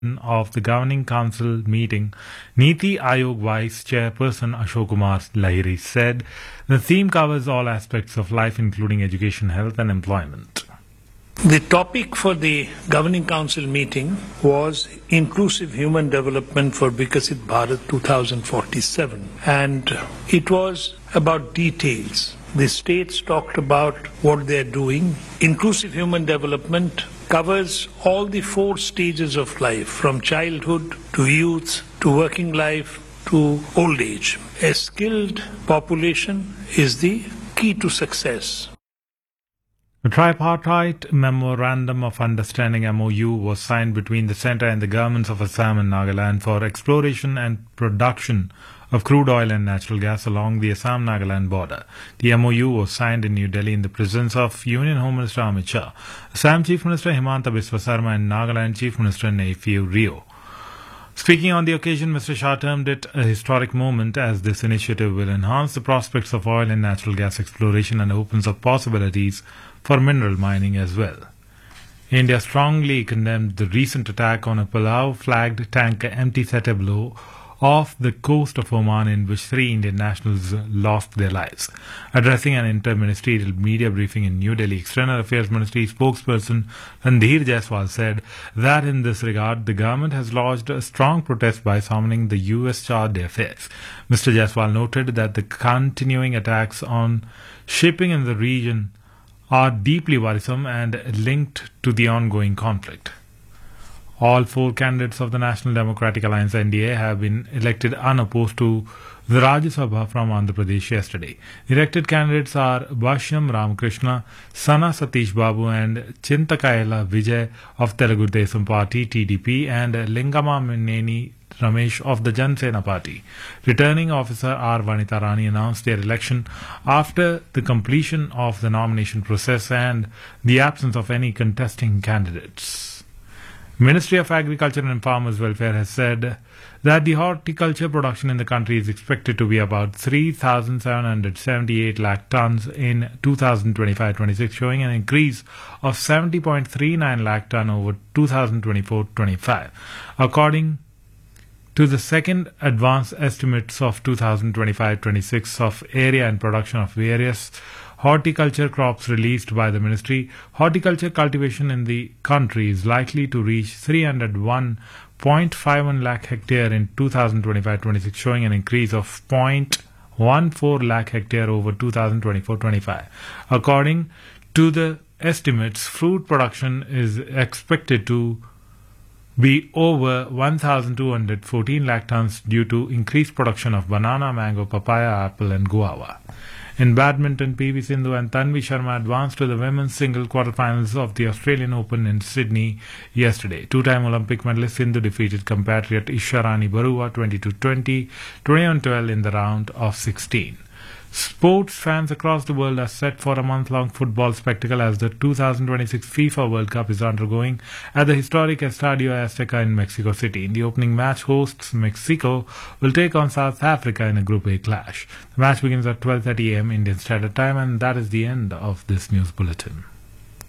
of the Governing Council meeting, Niti Aayog Vice Chairperson Ashok Kumar Lahiri said the theme covers all aspects of life including education, health and employment. The topic for the Governing Council meeting was Inclusive Human Development for Vikasit Bharat 2047, and it was about details. The states talked about what they are doing. Inclusive human development covers all the 4 stages of life, from childhood to youth to working life to old age. A skilled population is the key to success. The tripartite Memorandum of Understanding MOU was signed between the centre and the governments of Assam and Nagaland for exploration and production of crude oil and natural gas along the Assam-Nagaland border. The MOU was signed in New Delhi in the presence of Union Home Minister Amit Shah, Assam Chief Minister Himanta Biswa Sarma and Nagaland Chief Minister Neiphiu Rio. Speaking on the occasion, Mr. Shah termed it a historic moment as this initiative will enhance the prospects of oil and natural gas exploration and opens up possibilities for mineral mining as well. India strongly condemned the recent attack on a Palau-flagged tanker MT Seteblo off the coast of Oman, in which 3 Indian nationals lost their lives. Addressing an inter-ministerial media briefing in New Delhi, External Affairs Ministry spokesperson Randhir Jaiswal said that in this regard, the government has lodged a strong protest by summoning the US chargé d'affaires. Mr. Jaiswal noted that the continuing attacks on shipping in the region are deeply worrisome and linked to the ongoing conflict. All 4 candidates of the National Democratic Alliance NDA have been elected unopposed to the Rajya Sabha from Andhra Pradesh yesterday. The elected candidates are Bhashyam Ramakrishna, Sana Satish Babu and Chintakayala Vijay of Telugu Desam Party TDP and Lingama Mineni Ramesh of the Jan Sena Party. Returning officer R. Vanitha Rani announced their election after the completion of the nomination process and the absence of any contesting candidates. Ministry of Agriculture and Farmers Welfare has said that the horticulture production in the country is expected to be about 3,778 lakh tons in 2025-26, showing an increase of 70.39 lakh ton over 2024-25. According to the second advance estimates of 2025-26 of area and production of various horticulture crops released by the ministry, horticulture cultivation in the country is likely to reach 301.51 lakh hectare in 2025-26, showing an increase of 0.14 lakh hectare over 2024-25. According to the estimates, fruit production is expected to be over 1,214 lakh tons due to increased production of banana, mango, papaya, apple and guava. In badminton, PV Sindhu and Tanvi Sharma advanced to the women's single quarterfinals of the Australian Open in Sydney yesterday. 2-time Olympic medalist Sindhu defeated compatriot Isharani Barua 20-20, 21-12 in the round of 16. Sports fans across the world are set for a month-long football spectacle as the 2026 FIFA World Cup is undergoing at the historic Estadio Azteca in Mexico City. In the opening match, hosts Mexico will take on South Africa in a Group A clash. The match begins at 12:30 a.m. Indian Standard Time, and that is the end of this news bulletin.